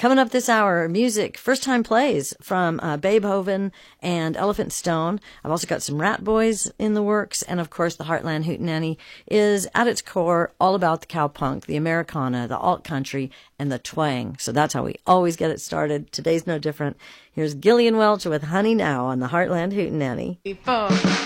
Coming up this hour, music, first-time plays from Beethoven and Elephant Stone. I've also got some Rat Boys in the works. And, of course, the Heartland Hootenanny is, at its core, all about the cowpunk, the Americana, the alt-country, and the twang. So that's how we always get it started. Today's no different. Here's Gillian Welch with Honey Now on the Heartland Hootenanny.